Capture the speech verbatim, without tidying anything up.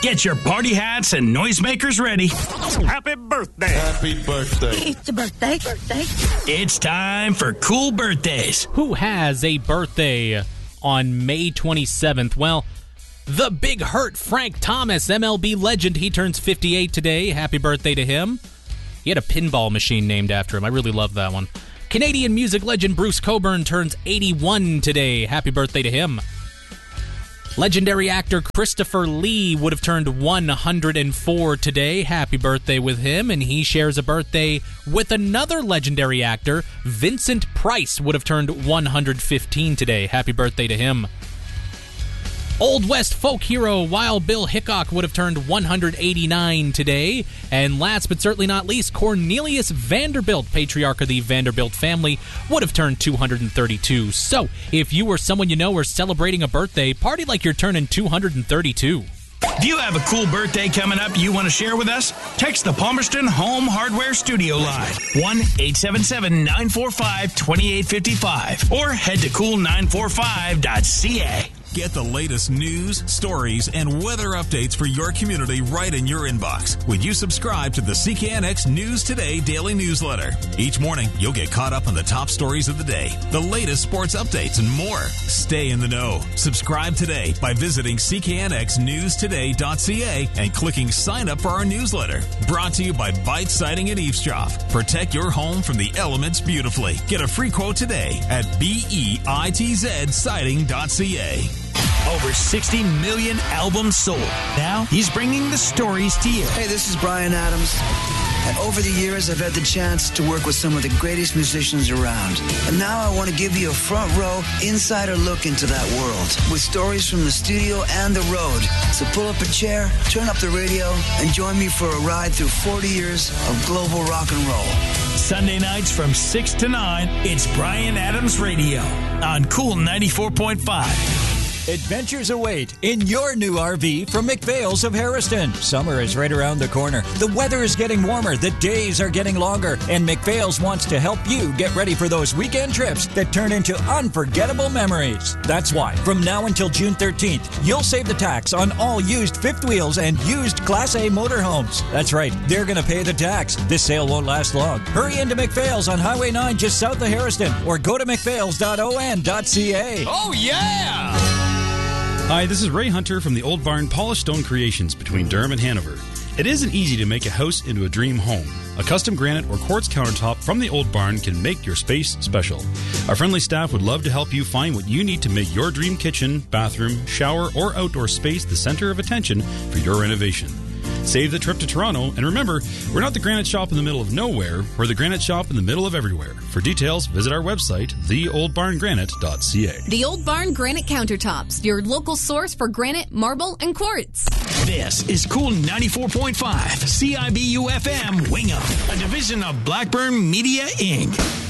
Get your party hats and noisemakers ready. Happy birthday. Happy birthday. It's a birthday. Birthday. It's time for Cool Birthdays. Who has a birthday on May twenty-seventh? Well, the Big Hurt Frank Thomas, M L B legend. He turns fifty-eight today. Happy birthday to him. He had a pinball machine named after him. I really love that one. Canadian music legend Bruce Cockburn turns eighty-one today. Happy birthday to him. Legendary actor Christopher Lee would have turned one hundred four today. Happy birthday with him. And he shares a birthday with another legendary actor. Vincent Price would have turned one hundred fifteen today. Happy birthday to him. Old West folk hero Wild Bill Hickok would have turned one hundred eighty-nine today. And last but certainly not least, Cornelius Vanderbilt, patriarch of the Vanderbilt family, would have turned two hundred thirty-two. So, if you or someone you know are celebrating a birthday, party like you're turning two hundred thirty-two. Do you have a cool birthday coming up you want to share with us? Text the Palmerston Home Hardware Studio line, one eight seven seven, nine four five, two eight five five, or head to cool nine four five dot c a. Get the latest news, stories, and weather updates for your community right in your inbox when you subscribe to the C K N X News Today daily newsletter. Each morning, you'll get caught up on the top stories of the day, the latest sports updates, and more. Stay in the know. Subscribe today by visiting c k n x news today dot c a and clicking sign up for our newsletter. Brought to you by Bite Siding and Eavesdrop. Protect your home from the elements beautifully. Get a free quote today at bitz siding dot c a. Over sixty million albums sold. Now he's bringing the stories to you. Hey, this is Bryan Adams. And over the years, I've had the chance to work with some of the greatest musicians around. And now I want to give you a front row, insider look into that world with stories from the studio and the road. So pull up a chair, turn up the radio, and join me for a ride through forty years of global rock and roll. Sunday nights from six to nine, it's Bryan Adams Radio on Cool ninety-four point five. Adventures await in your new R V from McPhail's of Harrison. Summer is right around the corner. The weather is getting warmer. The days are getting longer. And McPhail's wants to help you get ready for those weekend trips that turn into unforgettable memories. That's why, from now until June thirteenth, you'll save the tax on all used fifth wheels and used Class A motorhomes. That's right, they're going to pay the tax. This sale won't last long. Hurry into McPhail's on Highway nine just south of Harrison or go to mcphails dot o n dot c a. Oh, yeah! Hi, this is Ray Hunter from the Old Barn Polished Stone Creations between Durham and Hanover. It isn't easy to make a house into a dream home. A custom granite or quartz countertop from the Old Barn can make your space special. Our friendly staff would love to help you find what you need to make your dream kitchen, bathroom, shower, or outdoor space the center of attention for your renovation. Save the trip to Toronto, and remember, we're not the granite shop in the middle of nowhere, we're the granite shop in the middle of everywhere. For details, visit our website, the old barn granite dot c a. The Old Barn Granite Countertops, your local source for granite, marble, and quartz. This is Cool ninety-four point five, C I B U F M Wingham, a division of Blackburn Media, Incorporated.